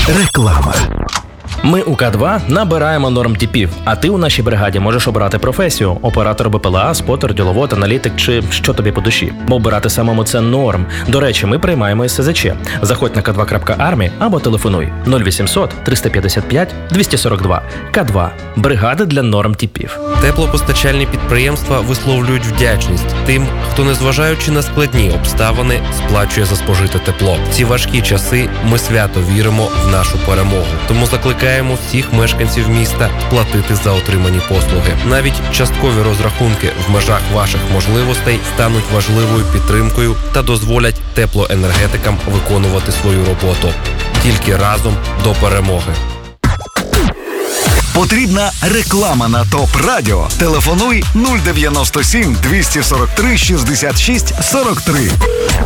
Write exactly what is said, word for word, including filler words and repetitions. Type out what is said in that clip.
Реклама. Ми у К два набираємо нормтіпів, а ти у нашій бригаді можеш обрати професію – оператор БПЛА, спотер, діловод, аналітик чи що тобі по душі. Бо обирати самому – це норм. До речі, ми приймаємо ес зе че. Заходь на ка два крапка армі або телефонуй нуль вісімсот триста п'ятдесят п'ять двісті сорок два. К два – бригада для нормтіпів. Теплопостачальні підприємства висловлюють вдячність тим, хто, незважаючи на складні обставини, сплачує за спожите тепло. В ці важкі часи ми свято віримо в нашу перемогу. Тому закликаємо всіх мешканців міста платити за отримані послуги. Навіть часткові розрахунки в межах ваших можливостей стануть важливою підтримкою та дозволять теплоенергетикам виконувати свою роботу. Тільки разом до перемоги. Потрібна реклама на ТОП Радіо. Телефонуй нуль дев'яносто сім двісті сорок три шістдесят шість сорок три.